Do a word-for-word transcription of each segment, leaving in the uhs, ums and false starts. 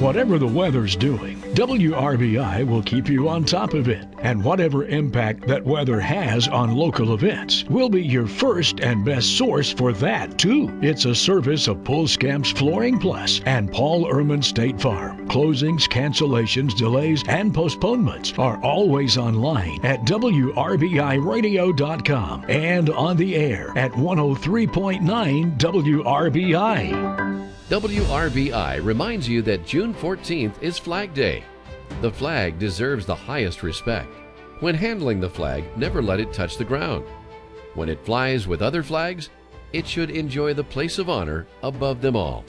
Whatever the weather's doing, W R B I will keep you on top of it. And whatever impact that weather has on local events, we'll be your first and best source for that, too. It's a service of Pulskamps Flooring Plus and Paul Ehrman State Farm. Closings, cancellations, delays, and postponements are always online at W R B I radio dot com and on the air at one oh three point nine W R B I. W R B I reminds you that June fourteenth is Flag Day. The flag deserves the highest respect. When handling the flag, never let it touch the ground. When it flies with other flags, it should enjoy the place of honor above them all.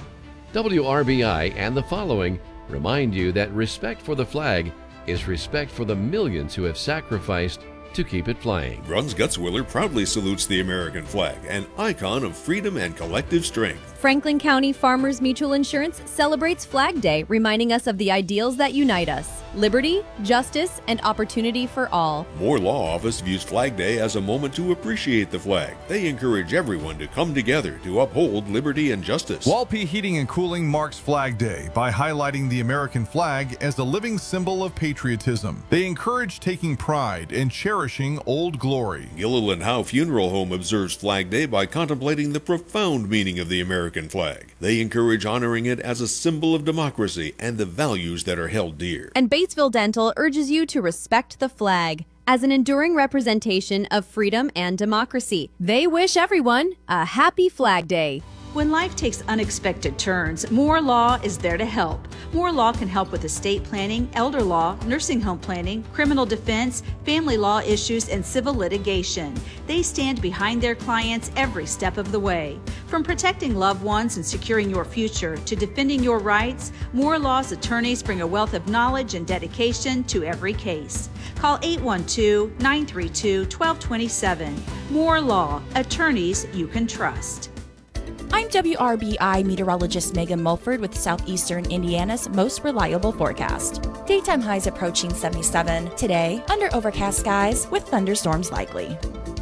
W R B I and the following remind you that respect for the flag is respect for the millions who have sacrificed to keep it flying. Bruns Gutzwiller proudly salutes the American flag, an icon of freedom and collective strength. Franklin County Farmers Mutual Insurance celebrates Flag Day, reminding us of the ideals that unite us: liberty, justice, and opportunity for all. Moore Law Office views Flag Day as a moment to appreciate the flag. They encourage everyone to come together to uphold liberty and justice. Walpi Heating and Cooling marks Flag Day by highlighting the American flag as a living symbol of patriotism. They encourage taking pride and cherishing old glory. Gilliland Howe Funeral Home observes Flag Day by contemplating the profound meaning of the American flag. They encourage honoring it as a symbol of democracy and the values that are held dear. And Batesville Dental urges you to respect the flag as an enduring representation of freedom and democracy. They wish everyone a happy Flag Day. When life takes unexpected turns, Moore Law is there to help. Moore Law can help with estate planning, elder law, nursing home planning, criminal defense, family law issues, and civil litigation. They stand behind their clients every step of the way. From protecting loved ones and securing your future to defending your rights, Moore Law's attorneys bring a wealth of knowledge and dedication to every case. Call eight one two, nine three two, one two two seven. Moore Law, attorneys you can trust. I'm W R B I meteorologist Megan Mulford with Southeastern Indiana's most reliable forecast. Daytime highs approaching seventy-seven. Today, under overcast skies with thunderstorms likely.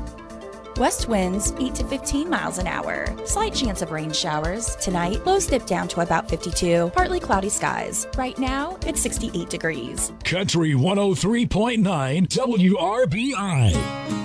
West winds eight to fifteen miles an hour. Slight chance of rain showers. Tonight, lows dip down to about fifty-two. Partly cloudy skies. Right now, it's sixty-eight degrees. Country one oh three point nine W R B I.